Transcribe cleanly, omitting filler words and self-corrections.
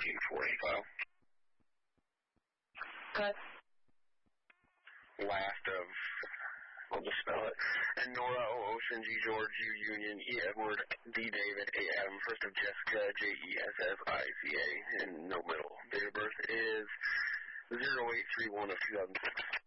14485. Cut. Last of, I'll just spell it, and Nora, O, Ocean, G, George, U, Union, E, Edward, D, David, A, Adam, first of Jessica, J, E, S, S, I, C, A, and no middle. Date of birth is 0831 of 2006.